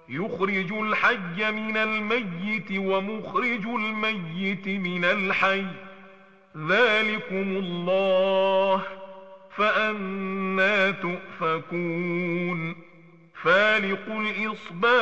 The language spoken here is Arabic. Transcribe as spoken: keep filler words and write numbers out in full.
يخرج الحي من الميت ومخرج الميت من الحي، ذلكم الله، فأنى تؤفكون. فالق الإصباح